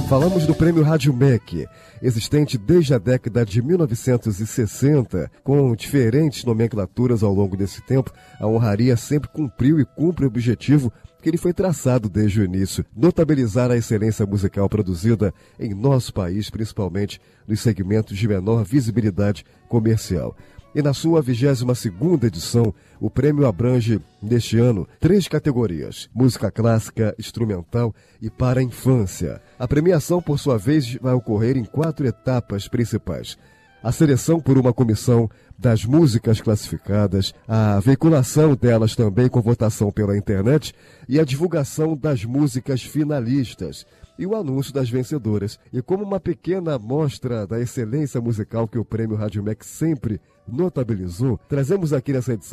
Falamos do Prêmio Rádio MEC, existente desde a década de 1960, com diferentes nomenclaturas ao longo desse tempo. A honraria sempre cumpriu e cumpre o objetivo que ele foi traçado desde o início: notabilizar a excelência musical produzida em nosso país, principalmente nos segmentos de menor visibilidade comercial. E na sua 22ª edição, o prêmio abrange, neste ano, 3 categorias: música clássica, instrumental e para a infância. A premiação, por sua vez, vai ocorrer em 4 etapas principais: a seleção por uma comissão das músicas classificadas, a veiculação delas também com votação pela internet e a divulgação das músicas finalistas e o anúncio das vencedoras. E como uma pequena amostra da excelência musical que o Prêmio Rádio MEC sempre notabilizou, trazemos aqui nessa edição